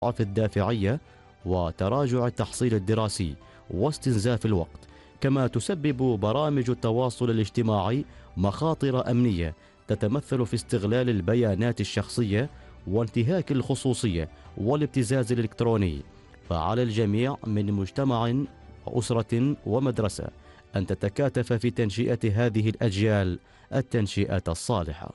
ضعف الدافعية وتراجع التحصيل الدراسي واستنزاف الوقت. كما تسبب برامج التواصل الاجتماعي مخاطر أمنية تتمثل في استغلال البيانات الشخصية وانتهاك الخصوصية والابتزاز الإلكتروني. فعلى الجميع من مجتمع وأسرة ومدرسة أن تتكاتف في تنشئة هذه الأجيال التنشئة الصالحة.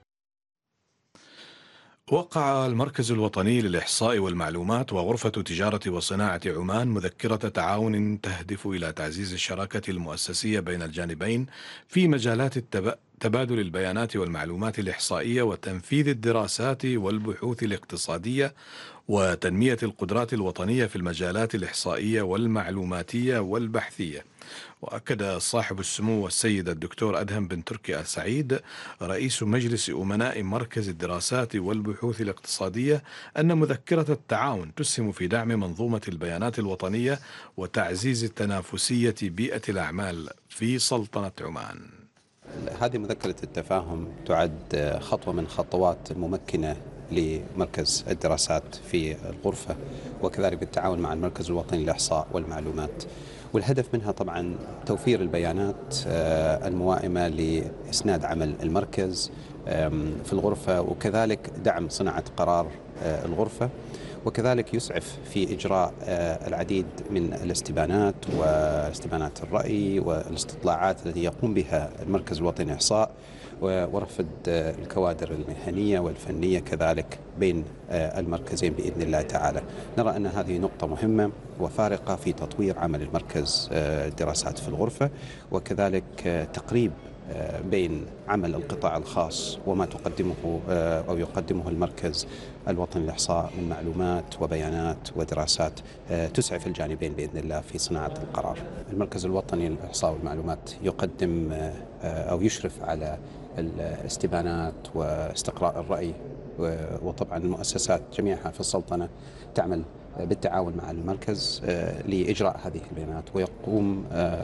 وقع المركز الوطني للإحصاء والمعلومات وغرفة تجارة وصناعة عمان مذكرة تعاون تهدف إلى تعزيز الشراكة المؤسسية بين الجانبين في مجالات تبادل البيانات والمعلومات الإحصائية وتنفيذ الدراسات والبحوث الاقتصادية وتنمية القدرات الوطنية في المجالات الإحصائية والمعلوماتية والبحثية. وأكد صاحب السمو السيد الدكتور أدهم بن تركي آل سعيد رئيس مجلس أمناء مركز الدراسات والبحوث الاقتصادية أن مذكرة التعاون تسهم في دعم منظومة البيانات الوطنية وتعزيز التنافسية بيئة الأعمال في سلطنة عمان. هذه مذكرة التفاهم تعد خطوة من خطوات الممكنة لمركز الدراسات في الغرفة وكذلك بالتعاون مع المركز الوطني للإحصاء والمعلومات، والهدف منها طبعا توفير البيانات الموائمة لإسناد عمل المركز في الغرفة وكذلك دعم صناعة قرار الغرفة، وكذلك يسعف في إجراء العديد من الاستبانات واستبانات الرأي والاستطلاعات التي يقوم بها المركز الوطني للإحصاء ورفد الكوادر المهنية والفنية كذلك بين المركزين بإذن الله تعالى. نرى أن هذه نقطة مهمة وفارقة في تطوير عمل المركز الدراسات في الغرفة، وكذلك تقريب بين عمل القطاع الخاص وما تقدمه أو يقدمه المركز الوطني للإحصاء من معلومات وبيانات ودراسات تسعف الجانبين بإذن الله في صناعة القرار. المركز الوطني للإحصاء والمعلومات يقدم أو يشرف على الاستبانات واستقراء الرأي، وطبعا المؤسسات جميعها في السلطنة تعمل بالتعاون مع المركز لإجراء هذه البيانات، ويقوم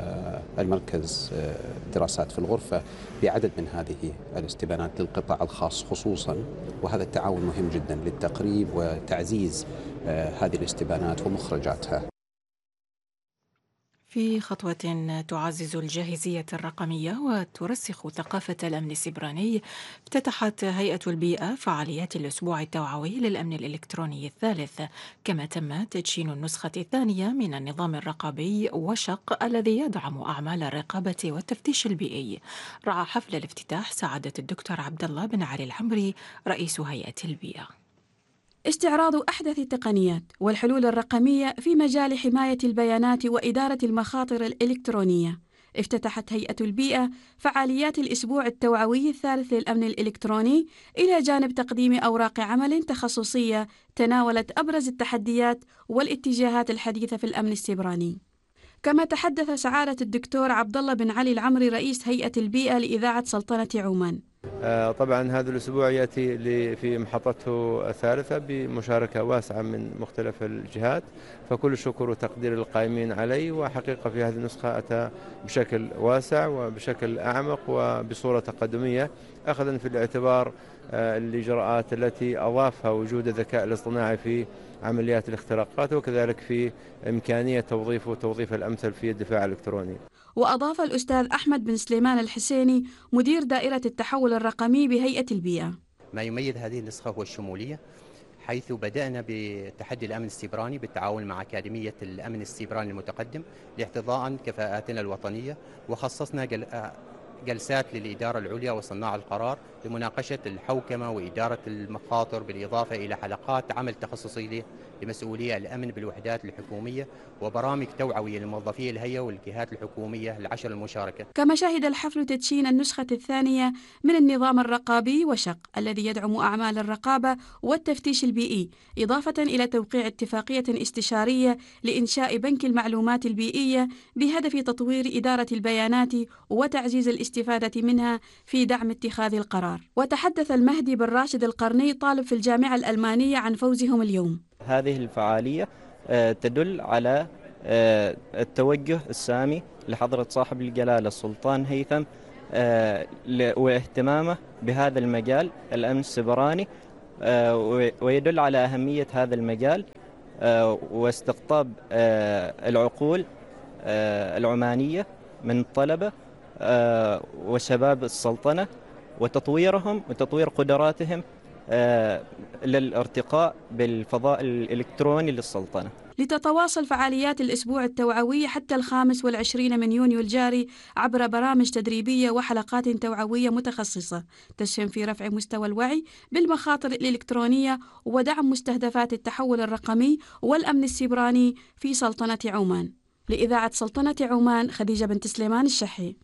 المركز دراسات في الغرفة بعدد من هذه الاستبانات للقطاع الخاص خصوصا، وهذا التعاون مهم جدا للتقريب وتعزيز هذه الاستبانات ومخرجاتها. في خطوة تعزز الجاهزية الرقمية وترسخ ثقافة الأمن السيبراني، افتتحت هيئة البيئة فعاليات الأسبوع التوعوي للأمن الإلكتروني الثالث، كما تم تدشين النسخة الثانية من النظام الرقابي وشق الذي يدعم أعمال الرقابة والتفتيش البيئي. رعى حفل الافتتاح سعادة الدكتور عبد الله بن علي العمري رئيس هيئة البيئة. استعراض أحدث التقنيات والحلول الرقمية في مجال حماية البيانات وإدارة المخاطر الإلكترونية. افتتحت هيئة البيئة فعاليات الأسبوع التوعوي الثالث للأمن الإلكتروني إلى جانب تقديم أوراق عمل تخصصية تناولت أبرز التحديات والاتجاهات الحديثة في الأمن السيبراني. كما تحدث سعادة الدكتور عبد الله بن علي العمري رئيس هيئة البيئة لإذاعة سلطنة عمان. طبعا هذا الأسبوع يأتي في محطته الثالثة بمشاركة واسعة من مختلف الجهات، فكل الشكر وتقدير القائمين عليه، وحقيقة في هذه النسخة أتى بشكل واسع وبشكل أعمق وبصورة تقدمية، أخذا في الاعتبار الإجراءات التي أضافها وجود الذكاء الاصطناعي في عمليات الاختراقات، وكذلك في إمكانية توظيف الأمثل في الدفاع الإلكتروني. وأضاف الأستاذ أحمد بن سليمان الحسيني مدير دائرة التحول الرقمي بهيئة البيئة. ما يميز هذه النسخة هو الشمولية، حيث بدأنا بتحدي الأمن السيبراني بالتعاون مع أكاديمية الأمن السيبراني المتقدم لاحتضان كفاءاتنا الوطنية، وخصصنا جلسات للإدارة العليا وصناع القرار لمناقشة الحوكمة وإدارة المخاطر، بالإضافة إلى حلقات عمل تخصصية لمسؤولي الأمن بالوحدات الحكومية وبرامج توعوية لموظفي الهيئة والجهات الحكومية العشر المشاركة. كما شهد الحفل تدشين النسخة الثانية من النظام الرقابي وشق الذي يدعم أعمال الرقابة والتفتيش البيئي، إضافة إلى توقيع اتفاقية استشارية لإنشاء بنك المعلومات البيئية بهدف تطوير إدارة البيانات وتعزيز الاستفادة منها في دعم اتخاذ القرار. وتحدث المهدي بن راشد القرني طالب في الجامعة الألمانية عن فوزهم اليوم. هذه الفعالية تدل على التوجه السامي لحضرة صاحب الجلالة السلطان هيثم واهتمامه بهذا المجال الأمن السيبراني، ويدل على أهمية هذا المجال واستقطاب العقول العمانية من الطلبة وشباب السلطنة وتطويرهم وتطوير قدراتهم للارتقاء بالفضاء الإلكتروني للسلطنة. لتتواصل فعاليات الأسبوع التوعوي حتى 25 من يونيو الجاري عبر برامج تدريبية وحلقات توعوية متخصصة تسهم في رفع مستوى الوعي بالمخاطر الإلكترونية ودعم مستهدفات التحول الرقمي والأمن السيبراني في سلطنة عمان. لإذاعة سلطنة عمان، خديجة بنت سليمان الشحي.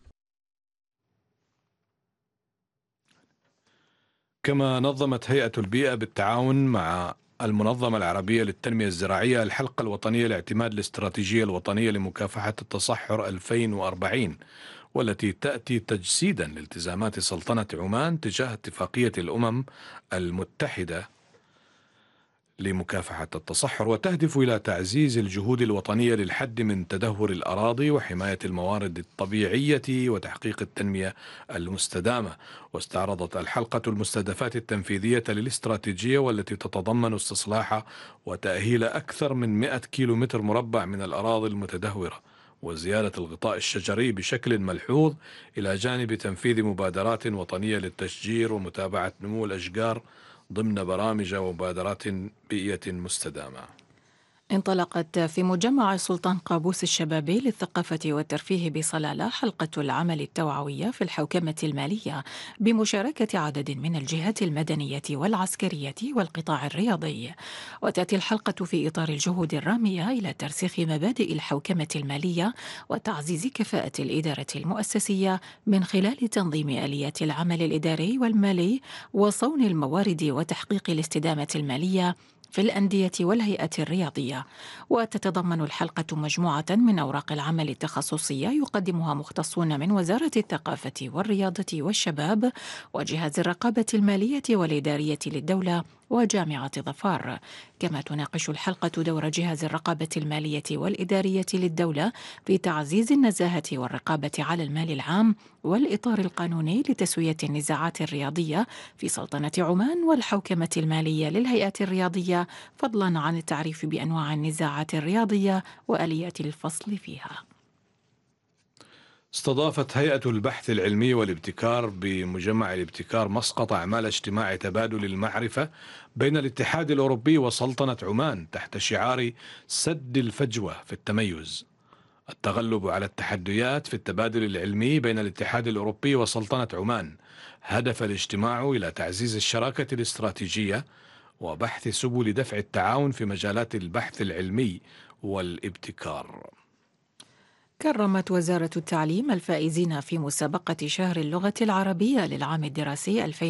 كما نظمت هيئة البيئة بالتعاون مع المنظمة العربية للتنمية الزراعية الحلقة الوطنية لاعتماد الاستراتيجية الوطنية لمكافحة التصحر 2040، والتي تأتي تجسيدا لالتزامات سلطنة عمان تجاه اتفاقية الأمم المتحدة لمكافحة التصحر، وتهدف إلى تعزيز الجهود الوطنية للحد من تدهور الأراضي وحماية الموارد الطبيعية وتحقيق التنمية المستدامة. واستعرضت الحلقة المستهدفات التنفيذية للاستراتيجية، والتي تتضمن استصلاح وتأهيل أكثر من 100 كيلومتر مربع من الأراضي المتدهورة وزيادة الغطاء الشجري بشكل ملحوظ، إلى جانب تنفيذ مبادرات وطنية للتشجير ومتابعة نمو الأشجار ضمن برامج ومبادرات بيئية مستدامة. انطلقت في مجمع سلطان قابوس الشبابي للثقافة والترفيه بصلالة حلقة العمل التوعوية في الحوكمة المالية بمشاركة عدد من الجهات المدنية والعسكرية والقطاع الرياضي. وتأتي الحلقة في إطار الجهود الرامية إلى ترسيخ مبادئ الحوكمة المالية وتعزيز كفاءة الإدارة المؤسسية من خلال تنظيم آليات العمل الإداري والمالي وصون الموارد وتحقيق الاستدامة المالية في الأندية والهيئات الرياضية. وتتضمن الحلقة مجموعة من أوراق العمل التخصصية يقدمها مختصون من وزارة الثقافة والرياضة والشباب وجهاز الرقابة المالية والإدارية للدولة وجامعة ظفار. كما تناقش الحلقة دور جهاز الرقابة المالية والإدارية للدولة في تعزيز النزاهة والرقابة على المال العام والإطار القانوني لتسوية النزاعات الرياضية في سلطنة عمان والحوكمة المالية للهيئات الرياضية، فضلا عن التعريف بأنواع النزاعات الرياضية وآليات الفصل فيها. استضافت هيئة البحث العلمي والابتكار بمجمع الابتكار مسقط أعمال اجتماع تبادل المعرفة بين الاتحاد الأوروبي وسلطنة عمان تحت شعار سد الفجوة في التميز، التغلب على التحديات في التبادل العلمي بين الاتحاد الأوروبي وسلطنة عمان. هدف الاجتماع إلى تعزيز الشراكة الاستراتيجية وبحث سبل دفع التعاون في مجالات البحث العلمي والابتكار. كرمت وزارة التعليم الفائزين في مسابقة شهر اللغة العربية للعام الدراسي 2025-2026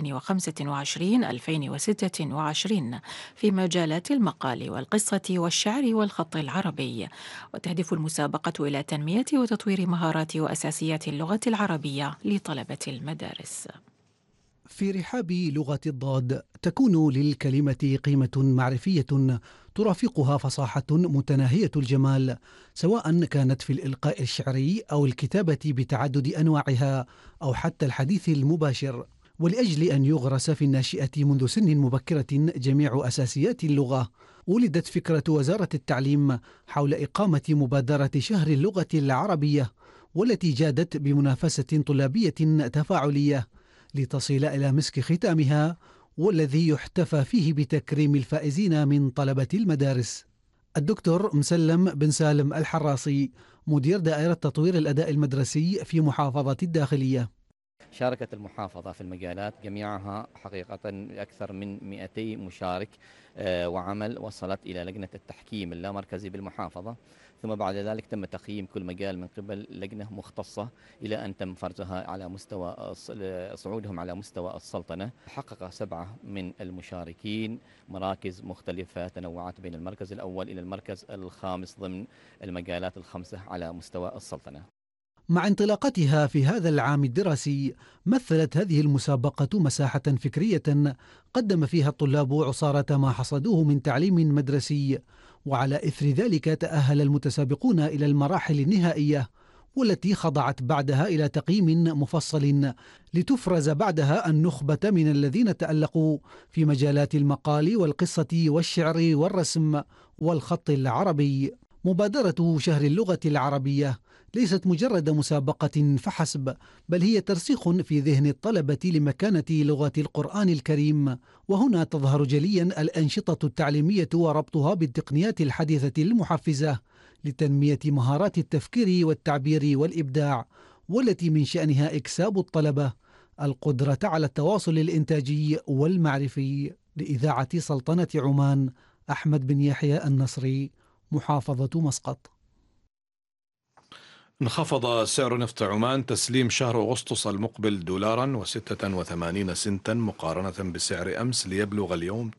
في مجالات المقال والقصة والشعر والخط العربي. وتهدف المسابقة إلى تنمية وتطوير مهارات وأساسيات اللغة العربية لطلبة المدارس. في رحاب لغة الضاد تكون للكلمة قيمة معرفية ترافقها فصاحة متناهية الجمال، سواء كانت في الإلقاء الشعري أو الكتابة بتعدد أنواعها أو حتى الحديث المباشر. ولأجل أن يغرس في الناشئة منذ سن مبكرة جميع أساسيات اللغة، ولدت فكرة وزارة التعليم حول إقامة مبادرة شهر اللغة العربية، والتي جادت بمنافسة طلابية تفاعلية لتصل إلى مسك ختامها، والذي يحتفى فيه بتكريم الفائزين من طلبة المدارس. الدكتور مسلم بن سالم الحراسي، مدير دائرة تطوير الأداء المدرسي في محافظة الداخلية. شاركت المحافظة في المجالات جميعها حقيقة أكثر من 200 مشارك، وعمل وصلت إلى لجنة التحكيم اللامركزي بالمحافظة، ثم بعد ذلك تم تقييم كل مجال من قبل لجنة مختصة إلى أن تم فرزها على مستوى صعودهم على مستوى السلطنة. حقق 7 من المشاركين مراكز مختلفة تنوعت بين المركز الأول إلى المركز الخامس ضمن المجالات ال5 على مستوى السلطنة. مع انطلاقتها في هذا العام الدراسي، مثلت هذه المسابقة مساحة فكرية قدم فيها الطلاب عصارة ما حصدوه من تعليم مدرسي، وعلى إثر ذلك تأهل المتسابقون إلى المراحل النهائية، والتي خضعت بعدها إلى تقييم مفصل لتفرز بعدها النخبة من الذين تألقوا في مجالات المقال والقصة والشعر والرسم والخط العربي. مبادرة شهر اللغة العربية ليست مجرد مسابقة فحسب، بل هي ترسيخ في ذهن الطلبة لمكانة لغة القرآن الكريم، وهنا تظهر جليا الأنشطة التعليمية وربطها بالتقنيات الحديثة المحفزة لتنمية مهارات التفكير والتعبير والإبداع، والتي من شأنها إكساب الطلبة القدرة على التواصل الإنتاجي والمعرفي. لإذاعة سلطنة عمان، أحمد بن يحيى النصري، محافظة مسقط. انخفض سعر نفط عمان تسليم شهر أغسطس المقبل $86 مقارنة بسعر أمس، ليبلغ اليوم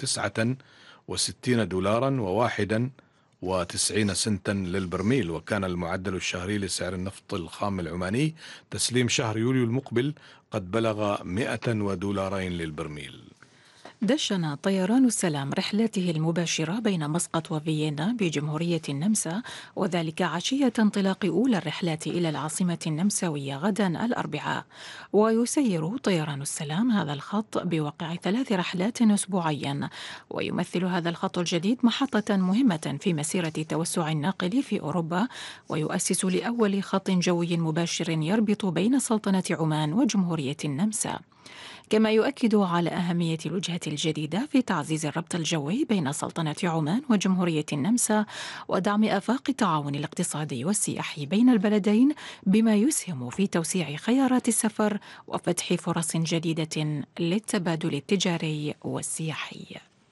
$69.91 للبرميل. وكان المعدل الشهري لسعر النفط الخام العماني تسليم شهر يوليو المقبل قد بلغ $100 للبرميل. دشن طيران السلام رحلاته المباشرة بين مسقط وفيينا بجمهورية النمسا، وذلك عشية انطلاق أولى الرحلات إلى العاصمة النمساوية غدا الأربعاء. ويسير طيران السلام هذا الخط بوقع 3 رحلات أسبوعيا، ويمثل هذا الخط الجديد محطة مهمة في مسيرة توسع الناقل في أوروبا، ويؤسس لأول خط جوي مباشر يربط بين سلطنة عمان وجمهورية النمسا. كما يؤكد على أهمية الوجهة الجديدة في تعزيز الربط الجوي بين سلطنة عمان وجمهورية النمسا، ودعم آفاق التعاون الاقتصادي والسياحي بين البلدين، بما يسهم في توسيع خيارات السفر وفتح فرص جديدة للتبادل التجاري والسياحي.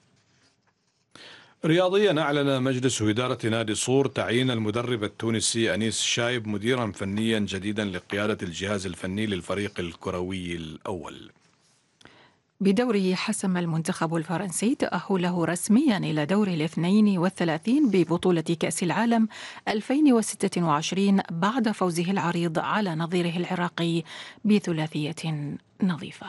رياضيا، أعلن مجلس إدارة نادي صور تعيين المدرب التونسي أنيس شايب مديرا فنيا جديدا لقيادة الجهاز الفني للفريق الكروي الأول. بدوره حسم المنتخب الفرنسي تأهله رسميا إلى دور 32 ببطولة كأس العالم 2026 بعد فوزه العريض على نظيره العراقي ب3 نظيفة.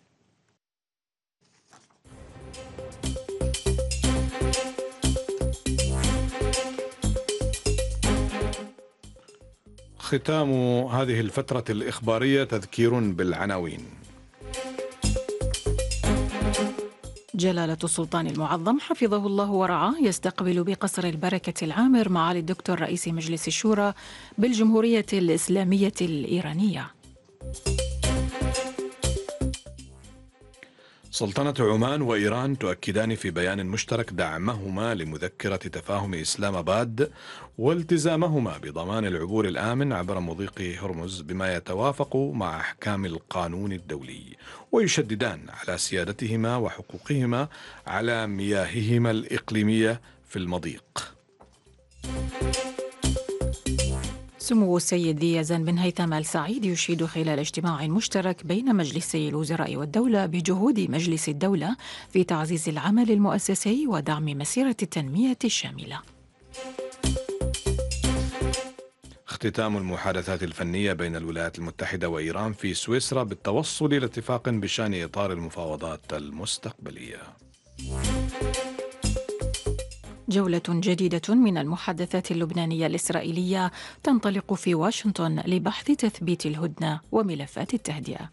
ختام هذه الفترة الإخبارية تذكير بالعناوين. جلالة السلطان المعظم حفظه الله ورعاه يستقبل بقصر البركة العامر معالي الدكتور رئيس مجلس الشورى بالجمهورية الإسلامية الإيرانية. سلطنة عمان وإيران تؤكدان في بيان مشترك دعمهما لمذكرة تفاهم إسلام آباد والتزامهما بضمان العبور الآمن عبر مضيق هرمز بما يتوافق مع أحكام القانون الدولي، ويشددان على سيادتهما وحقوقهما على مياههما الإقليمية في المضيق. سمو السيد ذي يزن بن هيثم آل سعيد يشيد خلال اجتماع مشترك بين مجلسي الوزراء والدولة بجهود مجلس الدولة في تعزيز العمل المؤسسي ودعم مسيرة التنمية الشاملة. اختتام المحادثات الفنية بين الولايات المتحدة وإيران في سويسرا بالتوصل إلى اتفاق بشأن إطار المفاوضات المستقبلية. جولة جديدة من المحادثات اللبنانية الإسرائيلية تنطلق في واشنطن لبحث تثبيت الهدنة وملفات التهدئة.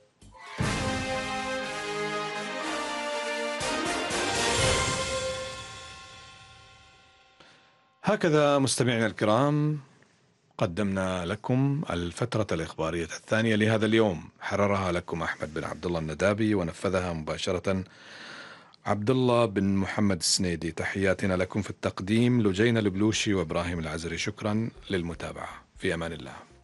هكذا مستمعينا الكرام قدمنا لكم الفترة الإخبارية الثانية لهذا اليوم، حررها لكم أحمد بن عبد الله الندابي ونفذها مباشرة عبد الله بن محمد السنيدي. تحياتنا لكم في التقديم لجينا البلوشي وإبراهيم العزري. شكرا للمتابعة، في أمان الله.